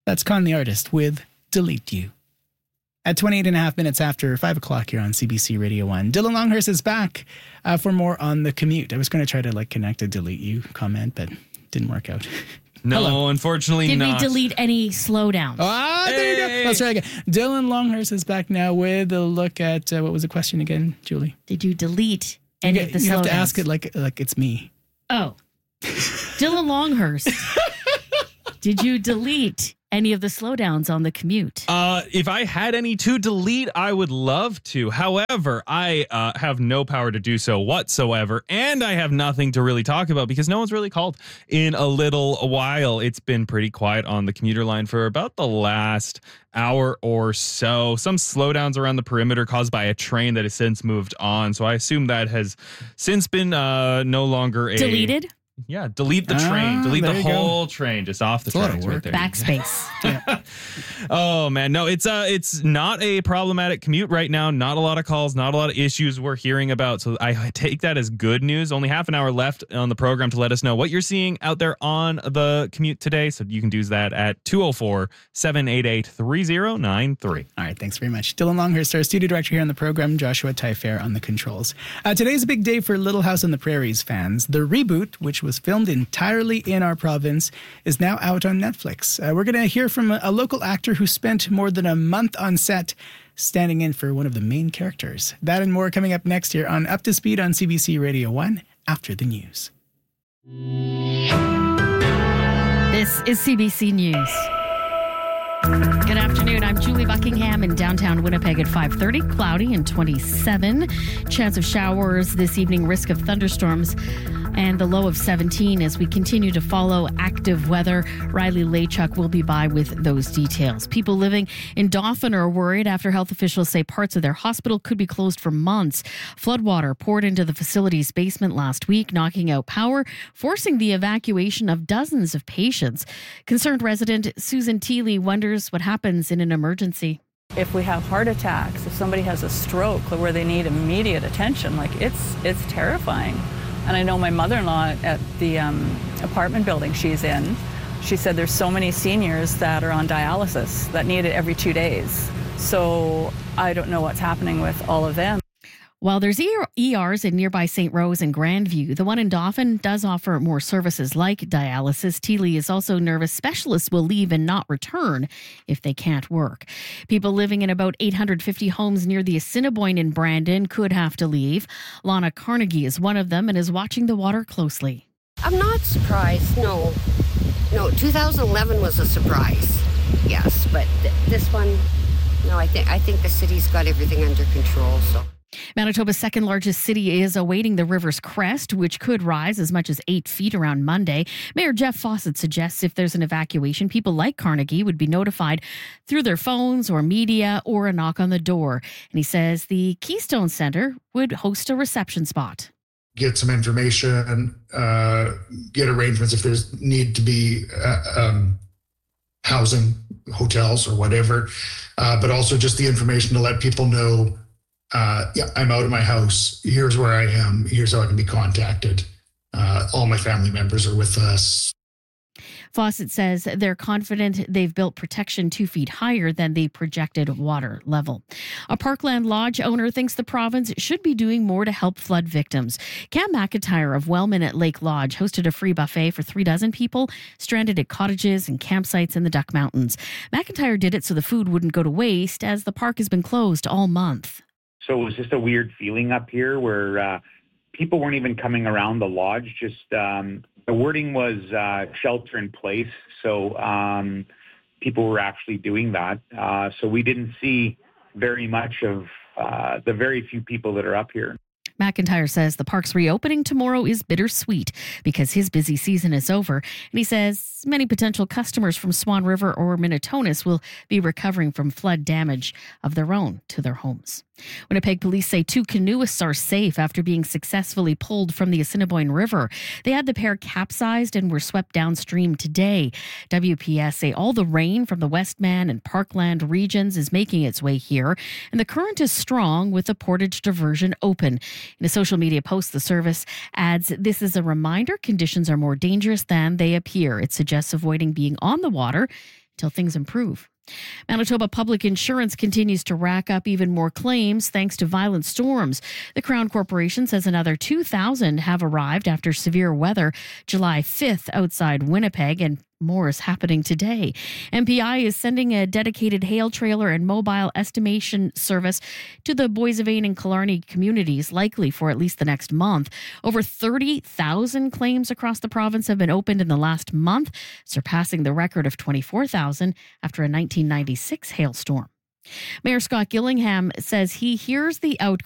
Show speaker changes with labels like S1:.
S1: That's Con the Artist with Delete You. At 28 and a half minutes after 5 o'clock here on CBC Radio 1, Dylan Longhurst is back for more on the commute. I was going to try to connect a Delete You comment, but didn't work out.
S2: No,
S1: Hello.
S2: Unfortunately not.
S3: Did we delete any slowdowns?
S1: There you go. Let's try again. Dylan Longhurst is back now with a look at, what was the question again, Julie?
S3: Did you delete any of the slowdowns?
S1: You have to ask it like it's me.
S3: Oh. Dylan Longhurst. Did you delete any of the slowdowns on the commute?
S2: If I had any to delete, I would love to. However, I have no power to do so whatsoever, and I have nothing to really talk about because no one's really called in a little while. It's been pretty quiet on the commuter line for about the last hour or so. Some slowdowns around the perimeter caused by a train that has since moved on, so I assume that has since been no longer
S3: deleted?
S2: Yeah, delete the train. Delete the whole train just off the tracks right there.
S3: Backspace.
S2: Oh, man. No, it's not a problematic commute right now. Not a lot of calls, not a lot of issues we're hearing about. So I take that as good news. Only half an hour left on the program to let us know what you're seeing out there on the commute today. So you can do that at 204-788-3093.
S1: All right, thanks very much. Dylan Longhurst, our studio director here on the program, Joshua Tyfair on the controls. Today's a big day for Little House on the Prairies fans. The reboot, which was filmed entirely in our province, is now out on Netflix. We're going to hear from a local actor who spent more than a month on set standing in for one of the main characters. That and more coming up next here on Up to Speed on CBC Radio 1 after the news.
S3: This is CBC News. Good afternoon. I'm Julie Buckingham in downtown Winnipeg at 5:30. Cloudy and 27. Chance of showers this evening. Risk of thunderstorms. And the low of 17 as we continue to follow active weather. Riley Lachuk will be by with those details. People living in Dauphin are worried after health officials say parts of their hospital could be closed for months. Floodwater poured into the facility's basement last week, knocking out power, forcing the evacuation of dozens of patients. Concerned resident Susan Teeley wonders what happens in an emergency.
S4: If we have heart attacks, if somebody has a stroke where they need immediate attention, it's terrifying. And I know my mother-in-law at the apartment building she's in, she said there's so many seniors that are on dialysis that need it every 2 days. So I don't know what's happening with all of them.
S3: While there's ERs in nearby St. Rose and Grandview, the one in Dauphin does offer more services like dialysis. Teeley is also nervous specialists will leave and not return if they can't work. People living in about 850 homes near the Assiniboine in Brandon could have to leave. Lana Carnegie is one of them and is watching the water closely.
S5: I'm not surprised, no. No, 2011 was a surprise, yes. But this one, no, I think the city's got everything under control, so.
S3: Manitoba's second largest city is awaiting the river's crest, which could rise as much as 8 feet around Monday. Mayor Jeff Fawcett suggests if there's an evacuation, people like Carnegie would be notified through their phones or media or a knock on the door. And he says the Keystone Centre would host a reception spot.
S6: Get some information, get arrangements if there's need to be housing, hotels or whatever, but also just the information to let people know, I'm out of my house. Here's where I am. Here's how I can be contacted. All my family members are with us.
S3: Fawcett says they're confident they've built protection 2 feet higher than the projected water level. A Parkland Lodge owner thinks the province should be doing more to help flood victims. Cam McIntyre of Wellman at Lake Lodge hosted a free buffet for 36 people stranded at cottages and campsites in the Duck Mountains. McIntyre did it so the food wouldn't go to waste, as the park has been closed all month.
S7: So it was just a weird feeling up here where people weren't even coming around the lodge. Just the wording was shelter in place. So people were actually doing that. So we didn't see very much of the very few people that are up here.
S3: McIntyre says the park's reopening tomorrow is bittersweet because his busy season is over. And he says many potential customers from Swan River or Minitonas will be recovering from flood damage of their own to their homes. Winnipeg police say 2 canoeists are safe after being successfully pulled from the Assiniboine River. They had the pair capsized and were swept downstream today. WPS say all the rain from the Westman and Parkland regions is making its way here, and the current is strong with the portage diversion open. In a social media post, the service adds, "This is a reminder conditions are more dangerous than they appear. It suggests avoiding being on the water till things improve. Manitoba Public Insurance continues to rack up even more claims thanks to violent storms. The Crown Corporation says another 2,000 have arrived after severe weather July 5th outside Winnipeg, and more is happening today. MPI is sending a dedicated hail trailer and mobile estimation service to the Boissevain and Killarney communities, likely for at least the next month. Over 30,000 claims across the province have been opened in the last month, surpassing the record of 24,000 after a 1996 hailstorm. Mayor Scott Gillingham says he hears the outcry